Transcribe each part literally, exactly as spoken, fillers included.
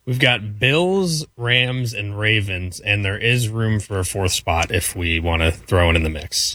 We've got Bills, Rams, and Ravens, and there is room for a fourth spot if we want to throw it in the mix.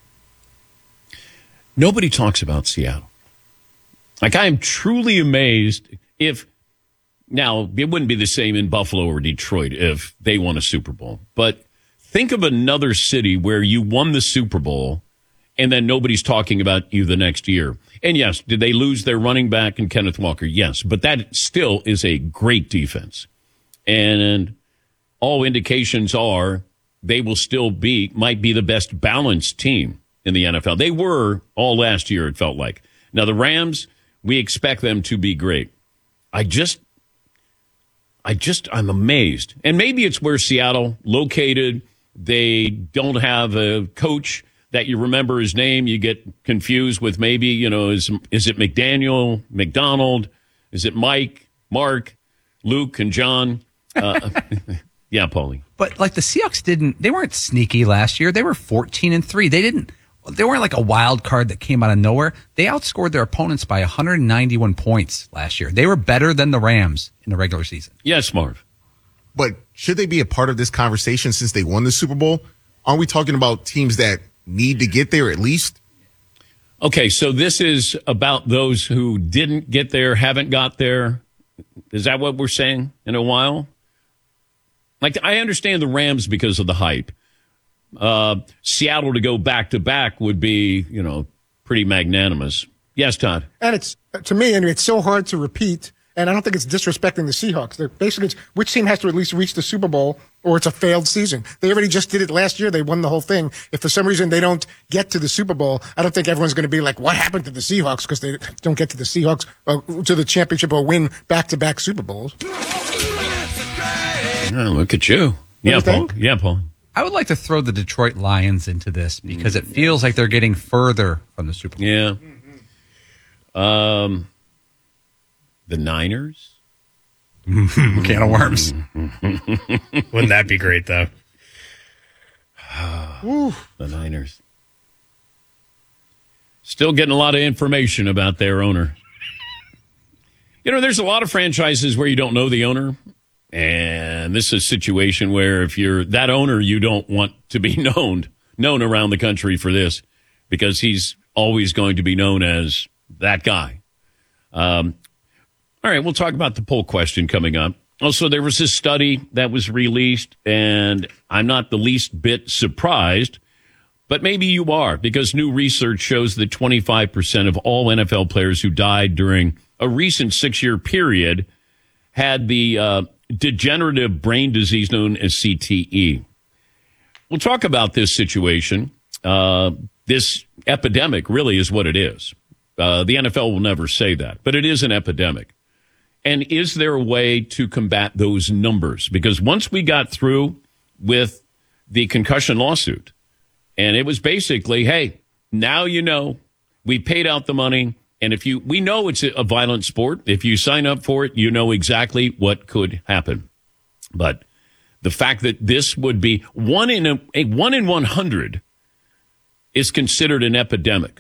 Nobody talks about Seattle. Like, I am truly amazed if, now, it wouldn't be the same in Buffalo or Detroit if they won a Super Bowl. But think of another city where you won the Super Bowl and then nobody's talking about you the next year. And yes, did they lose their running back and Kenneth Walker? Yes, but that still is a great defense. And all indications are they will still be, might be the best balanced team in the N F L. They were all last year, it felt like. Now, the Rams, we expect them to be great. I just, I just, I'm amazed. And maybe it's where Seattle located. They don't have a coach that you remember his name. You get confused with maybe, you know, is, is it McDaniel, McDonald? Is it Mike, Mark, Luke, and John? Uh, yeah, Paulie. But like the Seahawks didn't, they weren't sneaky last year. They were fourteen and three. They didn't, they weren't like a wild card that came out of nowhere. They outscored their opponents by one hundred ninety-one points last year. They were better than the Rams in the regular season. Yes, Marv. But should they be a part of this conversation since they won the Super Bowl? Aren't we talking about teams that need to get there at least? Okay, so this is about those who didn't get there, haven't got there. Is that what we're saying in a while? Like, I understand the Rams because of the hype. Uh, Seattle to go back-to-back would be, you know, pretty magnanimous. Yes, Todd? And it's, to me, anyway, it's so hard to repeat, and I don't think it's disrespecting the Seahawks. They're basically, it's which team has to at least reach the Super Bowl or it's a failed season. They already just did it last year. They won the whole thing. If for some reason they don't get to the Super Bowl, I don't think everyone's going to be like, what happened to the Seahawks? Because they don't get to the Seahawks, uh, to the championship or win back-to-back Super Bowls. Oh, look at you. Yeah, Paul. Yeah, Paul. I would like to throw the Detroit Lions into this because it feels like they're getting further from the Super Bowl. Yeah. Um, the Niners? Can of worms. Wouldn't that be great, though? The Niners. Still getting a lot of information about their owner. You know, there's a lot of franchises where you don't know the owner. And this is a situation where if you're that owner, you don't want to be known, known around the country for this because he's always going to be known as that guy. Um, all right, we'll talk about the poll question coming up. Also, there was this study that was released, and I'm not the least bit surprised, but maybe you are, because new research shows that twenty-five percent of all N F L players who died during a recent six-year period had the uh, degenerative brain disease known as C T E. We'll talk about this situation. Uh, this epidemic really is what it is. Uh, the N F L will never say that, but it is an epidemic. And is there a way to combat those numbers? Because once we got through with the concussion lawsuit, and it was basically, hey, now you know, we paid out the money. And if you, we know it's a violent sport. If you sign up for it, you know exactly what could happen. But the fact that this would be one in a, a one in one hundred is considered an epidemic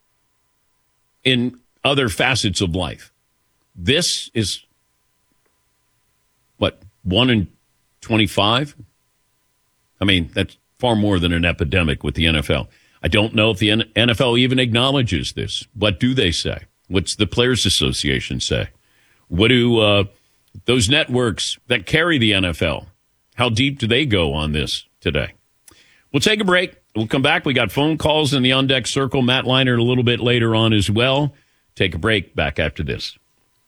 in other facets of life. This is what, one in twenty-five? I mean, that's far more than an epidemic with the N F L. I don't know if the N F L even acknowledges this. What do they say? What's the Players Association say? What do uh, those networks that carry the N F L, how deep do they go on this today? We'll take a break. We'll come back. We got phone calls in the On Deck Circle. Matt Leinart a little bit later on as well. Take a break. Back after this.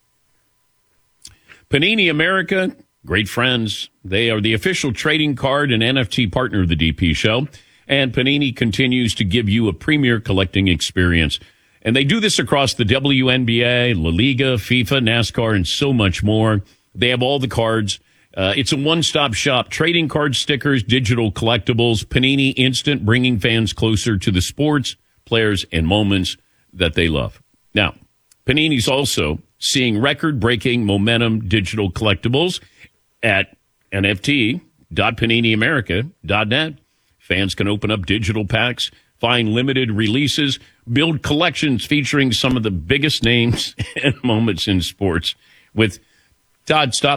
Panini America, great friends. They are the official trading card and N F T partner of the D P Show. And Panini continues to give you a premier collecting experience. And they do this across the W N B A, La Liga, FIFA, NASCAR, and so much more. They have all the cards. Uh, it's a one-stop shop. Trading cards, stickers, digital collectibles. Panini Instant, bringing fans closer to the sports, players, and moments that they love. Now, Panini's also seeing record-breaking momentum digital collectibles at N F T dot panini america dot net. Fans can open up digital packs, find limited releases, build collections featuring some of the biggest names and moments in sports. With Todd, stop.